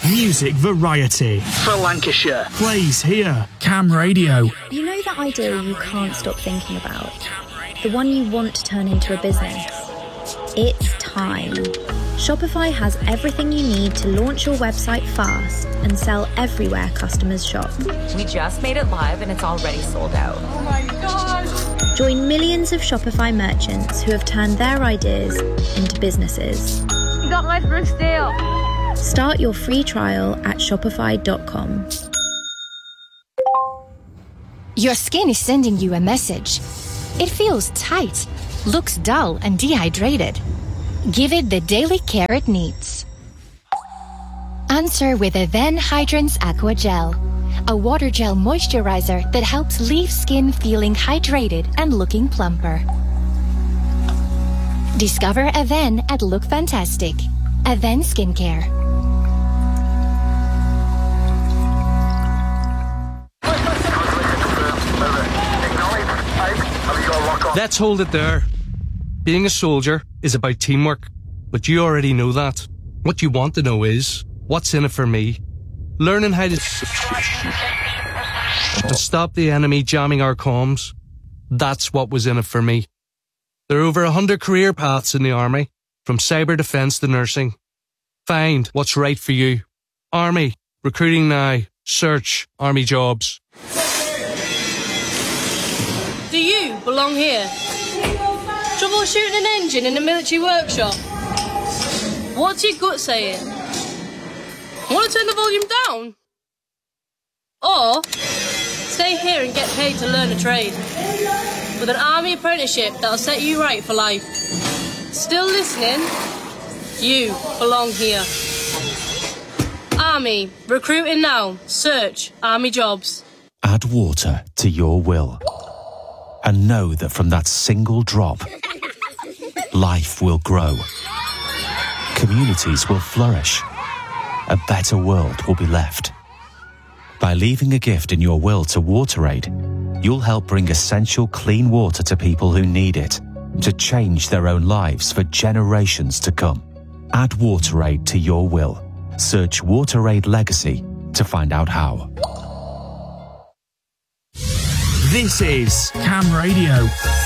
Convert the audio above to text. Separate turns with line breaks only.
Music variety.
For Lancashire.
Plays here. Cam Radio.
You know that idea you can't stop thinking about? The one you want to turn into a business? It's time. Shopify has everything you need to launch your website fast and sell everywhere customers shop.
We just made it live and it's already sold out.
Oh my gosh!
Join millions of Shopify merchants who have turned their ideas into businesses.
You got my first deal.
Start your free trial at shopify.com.
Your skin is sending you a message. It feels tight, looks dull and dehydrated. Give it the daily care it needs. Answer with Aven Hydrance Aqua Gel, a water gel moisturizer that helps leave skin feeling hydrated and looking plumper. Discover Aven at Look Fantastic. Aven Skincare.
Let's hold it there. Being a soldier is about teamwork, but you already know that. What you want to know is, what's in it for me? Learning how to stop the enemy jamming our comms. That's what was in it for me. There are over 100 career paths in the Army, from cyber defence to nursing. Find what's right for you. Army, recruiting now. Search Army jobs.
Do you belong here? Troubleshooting an engine in a military workshop? What's your gut saying? Want to turn the volume down? Or stay here and get paid to learn a trade with an army apprenticeship that'll set you right for life. Still listening? You belong here. Army, recruiting now. Search Army jobs.
Add water to your will. And know that from that single drop, life will grow. Communities will flourish. A better world will be left. By leaving a gift in your will to WaterAid, you'll help bring essential clean water to people who need it, to change their own lives for generations to come. Add WaterAid to your will. Search WaterAid Legacy to find out how.
This is Cam Radio.